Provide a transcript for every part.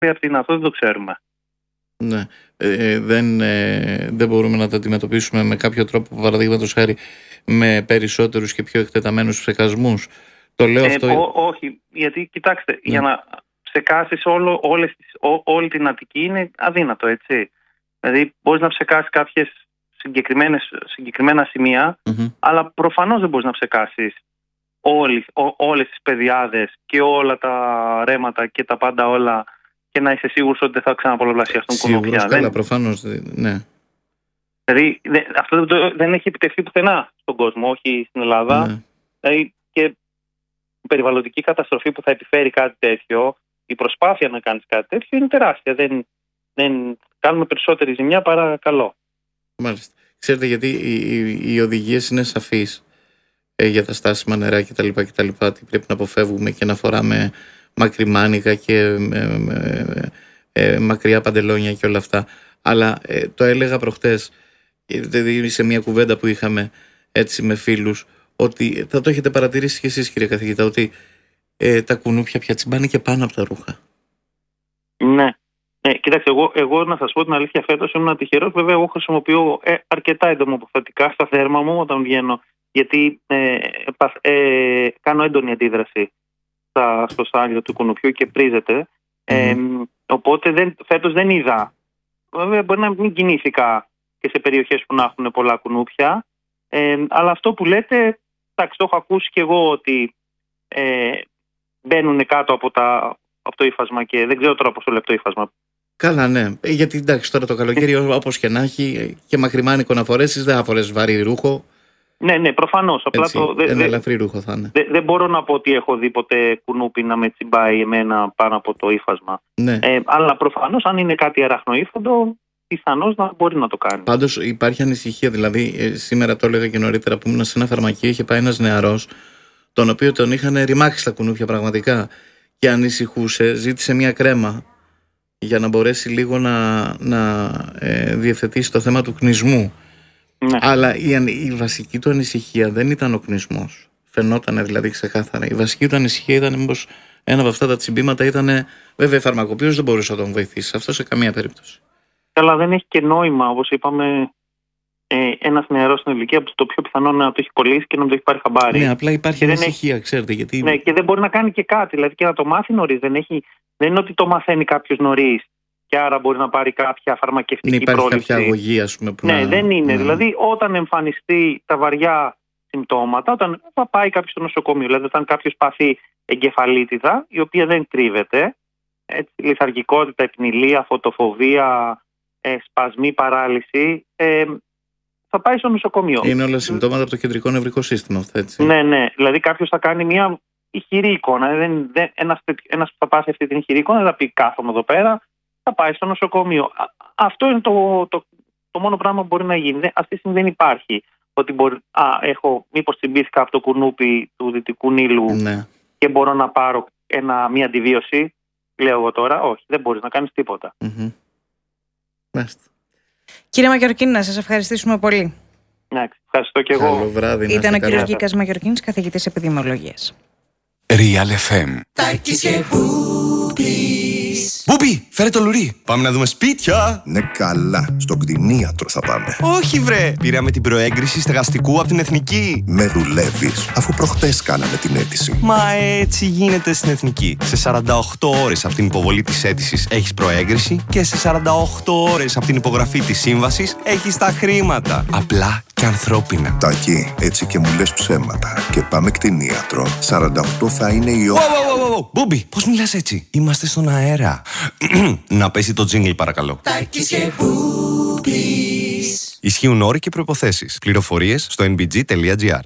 αυτό δεν το ξέρουμε. Ναι. Δεν μπορούμε να τα αντιμετωπίσουμε με κάποιο τρόπο, παραδείγματος χάρη, με περισσότερους και πιο εκτεταμένους ψεκασμούς. Το λέω αυτό. Όχι, γιατί κοιτάξτε, για να ψεκάσεις όλη την Αττική είναι αδύνατο, έτσι. Δηλαδή μπορείς να ψεκάσεις κάποιες συγκεκριμένα σημεία, αλλά προφανώς δεν μπορείς να ψεκάσεις όλες τις πεδιάδες και όλα τα ρέματα και τα πάντα όλα και να είσαι σίγουρος ότι δεν θα ξαναπολαπλασιαστούν κουνούπια. Καλά, προφανώς, ναι. Δηλαδή αυτό δεν έχει επιτευχθεί πουθενά στον κόσμο, όχι στην Ελλάδα. Ναι. Δηλαδή, και η περιβαλλοντική καταστροφή που θα επιφέρει κάτι τέτοιο, η προσπάθεια να κάνεις κάτι τέτοιο είναι τεράστια. Δεν κάνουμε περισσότερη ζημιά παρά καλό. Μάλιστα. Ξέρετε, γιατί οι οδηγίες είναι σαφείς για τα στάσιμα νερά κτλ. Τι πρέπει να αποφεύγουμε και να φοράμε μακριμάνικα και μακριά παντελόνια και όλα αυτά. Αλλά το έλεγα προχτές, δηλαδή σε μια κουβέντα που είχαμε έτσι με φίλους, ότι θα το έχετε παρατηρήσει και εσείς, κύριε καθηγητά, ότι τα κουνούπια πια τσιμπάνε και πάνω από τα ρούχα. Ναι. Κοιτάξτε, εγώ να σας πω την αλήθεια, φέτος ήμουν τυχερός. Βέβαια, εγώ χρησιμοποιώ αρκετά εντομοποθετικά στα δέρμα μου όταν βγαίνω, γιατί κάνω έντονη αντίδραση στο στάδιο του κουνουπιού και πρίζεται. Οπότε φέτος δεν είδα. Βέβαια, μπορεί να μην κινήθηκα και σε περιοχές που να έχουν πολλά κουνούπια. Αλλά αυτό που λέτε, εντάξει, το έχω ακούσει και εγώ ότι μπαίνουν κάτω από το ύφασμα και δεν ξέρω τώρα πώς το λέει το ύφασμα. Καλά, ναι. Γιατί εντάξει, τώρα το καλοκαίρι, όπως και να έχει, και μακριμάνικο να φορέσεις, δεν θα φορέσεις βαρύ ρούχο. Ναι, προφανώς. Απλά ένα ελαφρύ ρούχο θα είναι. Δεν μπορώ να πω ότι έχω δει ποτέ κουνούπι να με τσιμπάει εμένα πάνω από το ύφασμα. Ναι. Αλλά προφανώς, αν είναι κάτι αραχνοήφαντο, πιθανώς να μπορεί να το κάνει. Πάντως υπάρχει ανησυχία. Δηλαδή, σήμερα το έλεγα και νωρίτερα που ήμουν σε ένα φαρμακείο, είχε πάει ένας νεαρός, τον οποίο τον είχαν ρημάξει στα κουνούπια πραγματικά και ανησυχούσε, ζήτησε μια κρέμα για να μπορέσει λίγο να διευθετήσει το θέμα του κνισμού. Ναι. Αλλά η βασική του ανησυχία δεν ήταν ο κνισμός. Φαινόταν δηλαδή ξεκάθαρα. Η βασική του ανησυχία ήταν μήπως ένα από αυτά τα τσιμπήματα ήταν. Βέβαια, φαρμακοποιός δεν μπορούσε να τον βοηθήσει. Αυτό σε καμία περίπτωση. Αλλά δεν έχει και νόημα, όπως είπαμε, ένας νεαρός στην ηλικία, το πιο πιθανό είναι να το έχει κολλήσει και να το έχει πάρει χαμπάρι. Ναι, απλά υπάρχει ανησυχία, ξέρετε. Γιατί... Ναι, και δεν μπορεί να κάνει και κάτι, δηλαδή και να το μάθει νωρίς. Δεν είναι ότι το μαθαίνει κάποιος νωρίς και άρα μπορεί να πάρει κάποια φαρμακευτική πρόληψη. Υπάρχει κάποια αγωγή, ας πούμε. Δεν είναι. Δηλαδή, όταν εμφανιστεί τα βαριά συμπτώματα, όταν θα πάει κάποιος στο νοσοκομείο, δηλαδή όταν κάποιος πάθει εγκεφαλίτιδα, η οποία δεν κρύβεται, λιθαργικότητα, επνηλία, φωτοφοβία, σπασμή, παράλυση, θα πάει στο νοσοκομείο. Είναι όλα συμπτώματα από το κεντρικό νευρικό σύστημα αυτά, έτσι. Ναι. Δηλαδή κάποιος θα κάνει μια ηχηρή εικόνα. Ένας που θα πάθει αυτή την ηχηρή εικόνα δεν θα πει κάθομαι εδώ πέρα, θα πάει στο νοσοκομείο. Αυτό είναι το μόνο πράγμα που μπορεί να γίνει. Αυτή τη στιγμή δεν υπάρχει ότι μήπως τσιμπήθηκα από το κουνούπι του Δυτικού Νείλου και μπορώ να πάρω μια αντιβίωση. Λέω εγώ τώρα, όχι, δεν μπορείς να κάνεις τίποτα. Κύριε Μαγιορκίνη, να σας ευχαριστήσουμε πολύ. Ναι, ευχαριστώ και εγώ. Καλό βράδυ. Ήταν ο κύριος Γκίκας Μαγιορκίνης, καθηγητής επιδημιολογίας. Real FM. Μπούμπι, φέρε το λουρί. Πάμε να δούμε σπίτια. Ναι, καλά. Στον κτηνίατρο θα πάμε. Όχι, βρε. Πήραμε την προέγκριση στεγαστικού από την Εθνική. Με δουλεύεις, αφού προχτές κάναμε την αίτηση. Μα έτσι γίνεται στην Εθνική. Σε 48 ώρες από την υποβολή της αίτησης έχεις προέγκριση και σε 48 ώρες από την υπογραφή της σύμβασης έχεις τα χρήματα. Απλά και ανθρώπινα. Τάκη, έτσι και μου λες ψέματα. Και πάμε κτηνίατρο. 48 θα είναι η ώρα. Μπούμπι, πώς μιλάς έτσι? Είμαστε στον αέρα. Να πέσει το τζίνγκλ, παρακαλώ. Τάκης και Μπούμπις. Ισχύουν όροι και προϋποθέσεις. Πληροφορίες στο nbg.gr.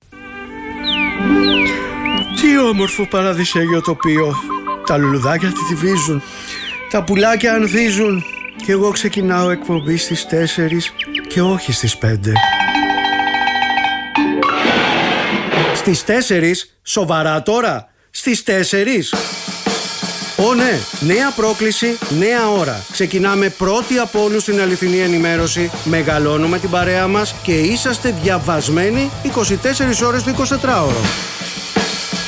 Τι όμορφο παραδεισέγιο τοπίο. Τα λουλουδάκια τυφίζουν, τα πουλάκια ανθίζουν και εγώ ξεκινάω εκπομπή στις 4 και όχι στις 5. Στις 4, σοβαρά τώρα, στις 4. Ω ναι, νέα πρόκληση, νέα ώρα. Ξεκινάμε πρώτοι από όλους την αληθινή ενημέρωση, μεγαλώνουμε την παρέα μας και είσαστε διαβασμένοι 24 ώρες το 24ωρο.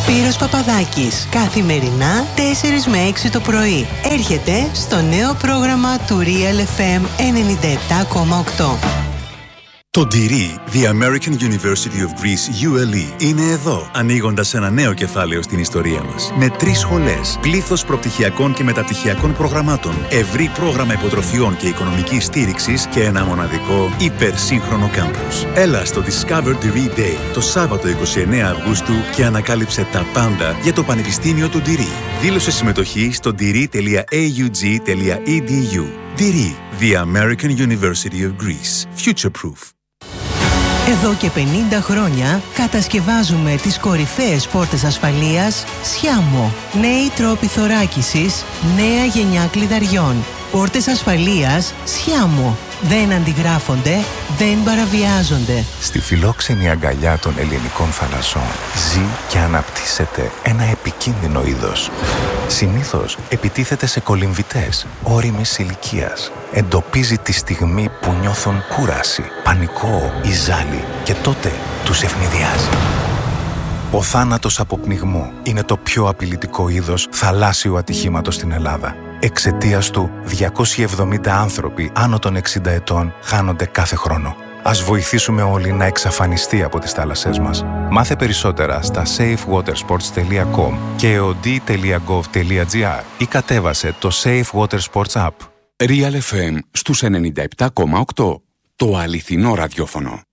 Σπύρος Παπαδάκης. Καθημερινά 4 με 6 το πρωί. Έρχεται στο νέο πρόγραμμα του Real FM 97,8. Το DIRI, The American University of Greece, ULE, είναι εδώ, ανοίγοντας ένα νέο κεφάλαιο στην ιστορία μας. Με 3 σχολές, πλήθος προπτυχιακών και μεταπτυχιακών προγραμμάτων, ευρύ πρόγραμμα υποτροφιών και οικονομικής στήριξης και ένα μοναδικό υπερσύγχρονο κάμπους. Έλα στο Discover DIRI Day το Σάββατο 29 Αυγούστου και ανακάλυψε τα πάντα για το Πανεπιστήμιο του DIRI. Δήλωσε συμμετοχή στο diri.aug.edu. DIRI, The American University of Greece. Future-proof. Εδώ και 50 χρόνια κατασκευάζουμε τις κορυφαίες πόρτες ασφαλείας Σιάμο. Νέοι τρόποι θωράκισης, νέα γενιά κλειδαριών. Πόρτες ασφαλείας Σιάμο. Δεν αντιγράφονται, δεν παραβιάζονται. Στη φιλόξενη αγκαλιά των ελληνικών θαλασσών ζει και αναπτύσσεται ένα επικίνδυνο είδος. Συνήθως επιτίθεται σε κολυμβητές ώριμης ηλικίας. Εντοπίζει τη στιγμή που νιώθουν κούραση, πανικό ή ζάλι και τότε τους ευνηδιάζει. Ο θάνατος από πνιγμό είναι το πιο απειλητικό είδος θαλάσσιου ατυχήματος στην Ελλάδα. Εξαιτίας του, 270 άνθρωποι άνω των 60 ετών χάνονται κάθε χρόνο. Ας βοηθήσουμε όλοι να εξαφανιστεί από τις θάλασσές μας. Μάθε περισσότερα στα safewatersports.com και od.gov.gr ή κατέβασε το Safe Water Sports App. Real FM στους 97,8. Το αληθινό ραδιόφωνο.